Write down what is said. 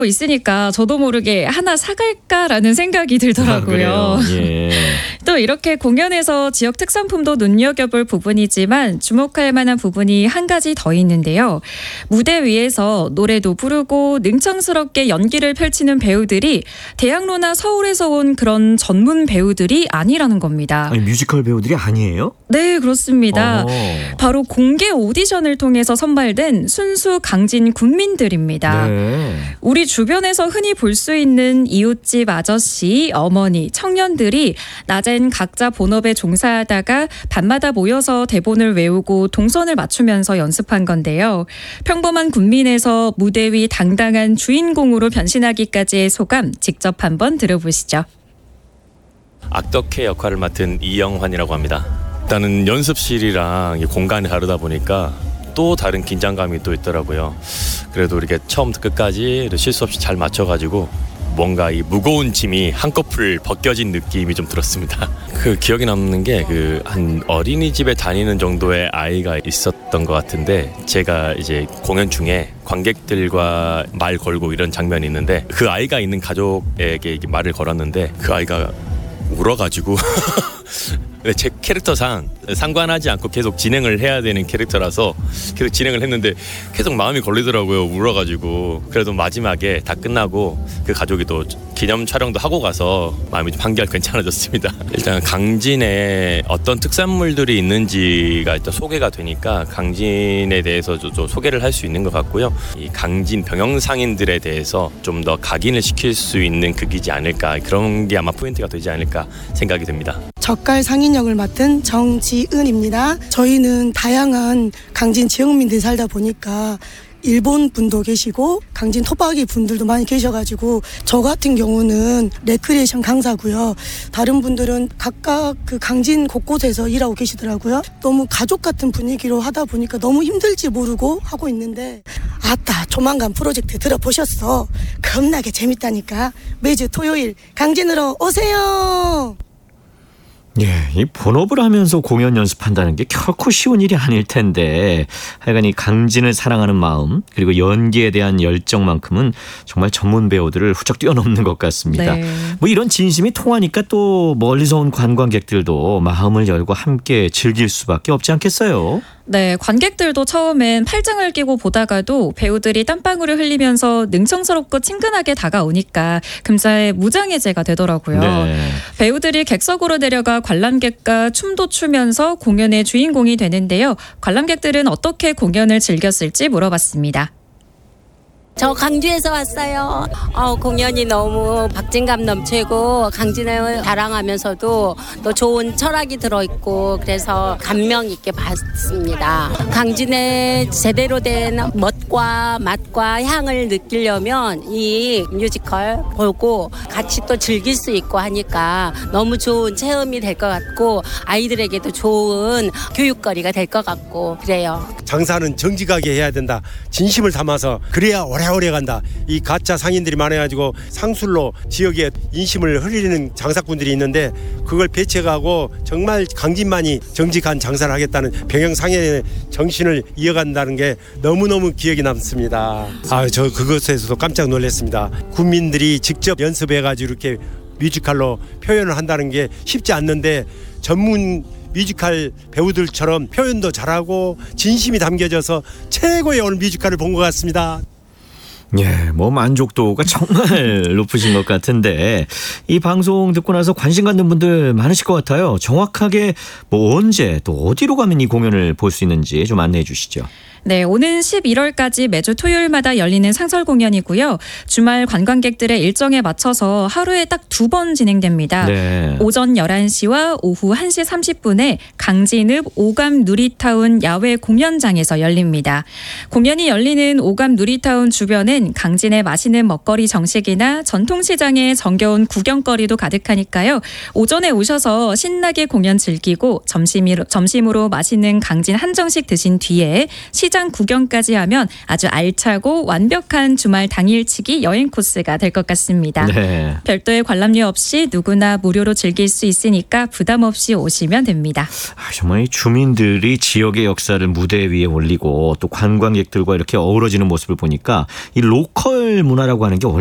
있으니까 저도 모르게 하나 사갈까라는 생각이 들더라고요. 예. 또 이렇게 공연에서 지역 특산품도 눈여겨볼 부분이지만 주목할 만한 부분이 한 가지 더 있는데요. 무대 위에서 노래도 부르고 능청스럽게 연기를 펼치는 배우들이 대학로나 서울에서 온 그런 전문 배우들이 아니라는 겁니다. 아니, 뮤지컬 배우들이 아니에요? 네, 그렇습니다. 어. 바로 공개 오디션을 통해서 선발된 순수 강진 군민들입니다. 네. 우리 주변에서 흔히 볼 수 있는 이웃집 아저씨, 어머니, 청년들이 낮엔 각자 본업에 종사하다가 밤마다 모여서 대본을 외우고 동선을 맞추면서 연습한 건데요. 평범한 군민에서 무대 위 당당한 주인공으로 변신하기까지의 소감 직접 한번 들어보시죠. 악덕회 역할을 맡은 이영환이라고 합니다. 일단은 연습실이랑 공간이 다르다 보니까 또 다른 긴장감이 또 있더라고요. 그래도 이렇게 처음부터 끝까지 실수 없이 잘 맞춰가지고 뭔가 이 무거운 짐이 한꺼풀 벗겨진 느낌이 좀 들었습니다. 그 기억에 남는 게 그 한 어린이집에 다니는 정도의 아이가 있었던 것 같은데, 제가 이제 공연 중에 관객들과 말 걸고 이런 장면이 있는데 그 아이가 있는 가족에게 말을 걸었는데 그 아이가 울어가지고 제 캐릭터상 상관하지 않고 계속 진행을 해야 되는 캐릭터라서 계속 진행을 했는데 계속 마음이 걸리더라고요. 울어가지고. 그래도 마지막에 다 끝나고 그 가족이 또 기념 촬영도 하고 가서 마음이 좀 한결 괜찮아졌습니다. 일단 강진에 어떤 특산물들이 있는지가 일단 소개가 되니까 강진에 대해서 좀 소개를 할 수 있는 것 같고요. 이 강진 병영상인들에 대해서 좀 더 각인을 시킬 수 있는 극이지 않을까, 그런 게 아마 포인트가 되지 않을까 생각이 듭니다. 젓갈 상인 역을 맡은 정지은입니다. 저희는 다양한 강진 지역민들이 살다 보니까 일본 분도 계시고 강진 토박이 분들도 많이 계셔가지고, 저 같은 경우는 레크리에이션 강사고요. 다른 분들은 각각 그 강진 곳곳에서 일하고 계시더라고요. 너무 가족 같은 분위기로 하다 보니까 너무 힘들지 모르고 하고 있는데, 아따 조만간 프로젝트 들어보셨어. 겁나게 재밌다니까. 매주 토요일 강진으로 오세요. 예, 이 본업을 하면서 공연 연습한다는 게 결코 쉬운 일이 아닐 텐데, 하여간 이 강진을 사랑하는 마음 그리고 연기에 대한 열정만큼은 정말 전문 배우들을 훌쩍 뛰어넘는 것 같습니다. 네. 뭐 이런 진심이 통하니까 또 멀리서 온 관광객들도 마음을 열고 함께 즐길 수밖에 없지 않겠어요? 네, 관객들도 처음엔 팔짱을 끼고 보다가도 배우들이 땀방울을 흘리면서 능청스럽고 친근하게 다가오니까 금세 무장해제가 되더라고요. 네. 배우들이 객석으로 내려가 관람객과 춤도 추면서 공연의 주인공이 되는데요. 관람객들은 어떻게 공연을 즐겼을지 물어봤습니다. 저 강주에서 왔어요. 공연이 너무 박진감 넘치고 강진을 자랑하면서도 또 좋은 철학이 들어있고 그래서 감명 있게 봤습니다. 강진의 제대로 된 멋과 맛과 향을 느끼려면 이 뮤지컬 보고 같이 또 즐길 수 있고 하니까 너무 좋은 체험이 될 것 같고 아이들에게도 좋은 교육거리가 될 것 같고 그래요. 장사는 정직하게 해야 된다. 진심을 담아서 그래야 오래오래 간다. 이 가짜 상인들이 많아가지고 상술로 지역에 인심을 흘리는 장사꾼들이 있는데 그걸 배척하고 정말 강진만이 정직한 장사를 하겠다는 병영상인의 정신을 이어간다는 게 너무너무 기억에 남습니다. 저 그것에서도 깜짝 놀랐습니다. 국민들이 직접 연습해가지고 이렇게 뮤지컬로 표현을 한다는 게 쉽지 않는데 전문 뮤지컬 배우들처럼 표현도 잘하고 진심이 담겨져서 최고의 오늘 뮤지컬을 본 것 같습니다. 예, 뭐 만족도가 정말 높으신 것 같은데, 이 방송 듣고 나서 관심 갖는 분들 많으실 것 같아요. 정확하게 뭐 언제 또 어디로 가면 이 공연을 볼 수 있는지 좀 안내해 주시죠. 네, 오는 11월까지 매주 토요일마다 열리는 상설 공연이고요. 주말 관광객들의 일정에 맞춰서 하루에 딱 2번 진행됩니다. 네. 오전 11시와 오후 1시 30분에 강진읍 오감 누리타운 야외 공연장에서 열립니다. 공연이 열리는 오감 누리타운 주변은 강진의 맛있는 먹거리 정식이나 전통시장의 정겨운 구경거리도 가득하니까요. 오전에 오셔서 신나게 공연 즐기고 점심으로 맛있는 강진 한정식 드신 뒤에 시장 구경까지 하면 아주 알차고 완벽한 주말 당일치기 여행 코스가 될 것 같습니다. 네. 별도의 관람료 없이 누구나 무료로 즐길 수 있으니까 부담 없이 오시면 됩니다. 정말 이 주민들이 지역의 역사를 무대 위에 올리고 또 관광객들과 이렇게 어우러지는 모습을 보니까 이 로컬 문화라고 하는 게